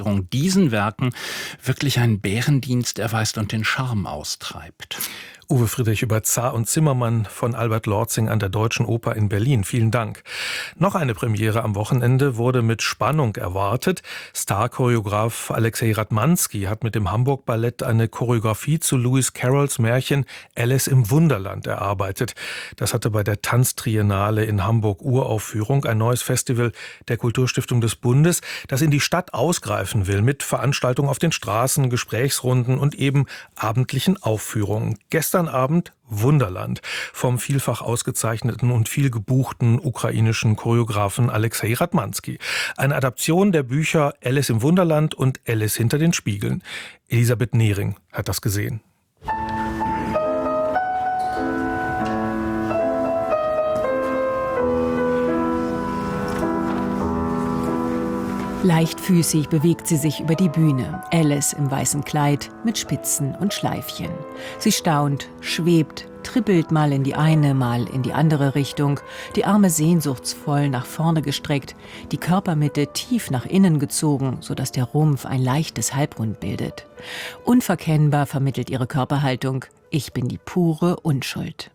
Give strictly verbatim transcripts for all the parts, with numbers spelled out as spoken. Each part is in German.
diesen Werken wirklich einen Bärendienst erweist und den Charme austreibt. Uwe Friedrich über Zar und Zimmermann von Albert Lortzing an der Deutschen Oper in Berlin. Vielen Dank. Noch eine Premiere am Wochenende wurde mit Spannung erwartet. Star-Choreograf Alexei Ratmansky hat mit dem Hamburg Ballett eine Choreografie zu Lewis Carrolls Märchen Alice im Wunderland erarbeitet. Das hatte bei der Tanztriennale in Hamburg Uraufführung, ein neues Festival der Kulturstiftung des Bundes, das in die Stadt ausgreifen will mit Veranstaltungen auf den Straßen, Gesprächsrunden und eben abendlichen Aufführungen. Gestern Abend Wunderland vom vielfach ausgezeichneten und viel gebuchten ukrainischen Choreografen Alexei Ratmansky. Eine Adaption der Bücher Alice im Wunderland und Alice hinter den Spiegeln. Elisabeth Nehring hat das gesehen. Leichtfüßig bewegt sie sich über die Bühne, Alice im weißen Kleid mit Spitzen und Schleifchen. Sie staunt, schwebt, trippelt mal in die eine, mal in die andere Richtung, die Arme sehnsuchtsvoll nach vorne gestreckt, die Körpermitte tief nach innen gezogen, sodass der Rumpf ein leichtes Halbrund bildet. Unverkennbar vermittelt ihre Körperhaltung: Ich bin die pure Unschuld.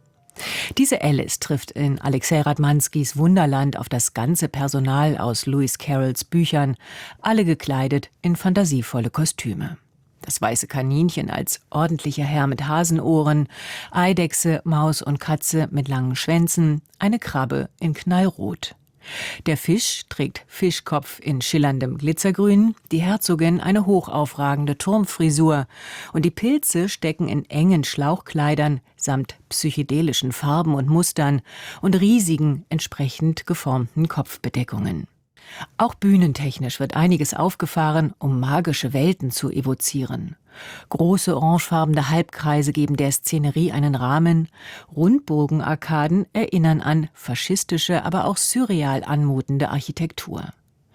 Diese Alice trifft in Alexei Ratmanskys Wunderland auf das ganze Personal aus Lewis Carrolls Büchern, alle gekleidet in fantasievolle Kostüme. Das weiße Kaninchen als ordentlicher Herr mit Hasenohren, Eidechse, Maus und Katze mit langen Schwänzen, eine Krabbe in Knallrot. Der Fisch trägt Fischkopf in schillerndem Glitzergrün, die Herzogin eine hochaufragende Turmfrisur und die Pilze stecken in engen Schlauchkleidern samt psychedelischen Farben und Mustern und riesigen, entsprechend geformten Kopfbedeckungen. Auch bühnentechnisch wird einiges aufgefahren, um magische Welten zu evozieren. Große orangefarbene Halbkreise geben der Szenerie einen Rahmen, Rundbogenarkaden erinnern an faschistische, aber auch surreal anmutende Architektur.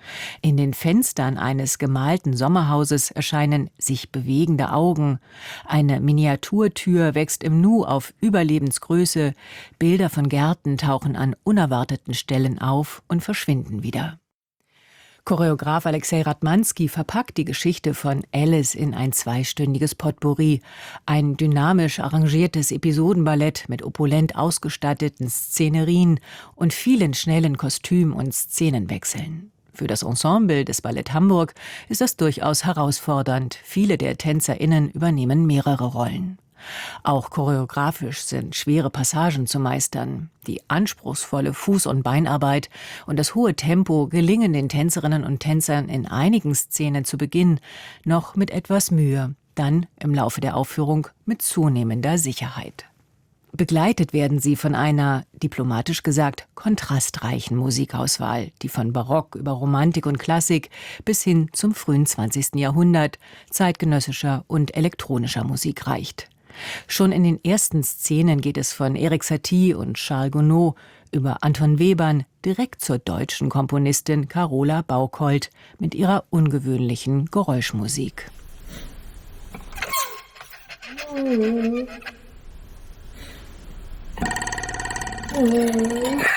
In den Fenstern eines gemalten Sommerhauses erscheinen sich bewegende Augen, eine Miniaturtür wächst im Nu auf Überlebensgröße, Bilder von Gärten tauchen an unerwarteten Stellen auf und verschwinden wieder. Choreograf Alexei Ratmansky verpackt die Geschichte von Alice in ein zweistündiges Potpourri, ein dynamisch arrangiertes Episodenballett mit opulent ausgestatteten Szenerien und vielen schnellen Kostüm- und Szenenwechseln. Für das Ensemble des Ballett Hamburg ist das durchaus herausfordernd. Viele der TänzerInnen übernehmen mehrere Rollen. Auch choreografisch sind schwere Passagen zu meistern. Die anspruchsvolle Fuß- und Beinarbeit und das hohe Tempo gelingen den Tänzerinnen und Tänzern in einigen Szenen zu Beginn noch mit etwas Mühe, dann im Laufe der Aufführung mit zunehmender Sicherheit. Begleitet werden sie von einer, diplomatisch gesagt, kontrastreichen Musikauswahl, die von Barock über Romantik und Klassik bis hin zum frühen zwanzigsten Jahrhundert zeitgenössischer und elektronischer Musik reicht. Schon in den ersten Szenen geht es von Erik Satie und Charles Gounod über Anton Webern direkt zur deutschen Komponistin Carola Bauchold mit ihrer ungewöhnlichen Geräuschmusik. Mm.